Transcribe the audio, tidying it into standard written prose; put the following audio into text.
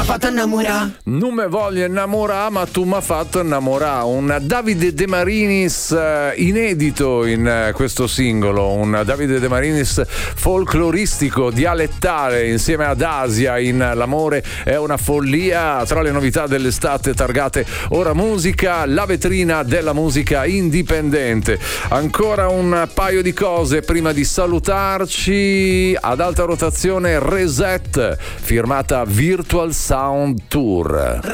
fatto innamorare. Non me voglio innamorare, ma tu m'ha fatto innamorare. Un Davide De Marinis inedito in questo singolo, un Davide De Marinis folcloristico, dialettale, insieme ad Asia in L'amore è una follia. Tra le novità dell'estate targate Ora Musica, la vetrina della musica indipendente. Ancora un paio di cose prima di salutarci. Ad alta rotazione Reset, firmata Virtual Sound Tour.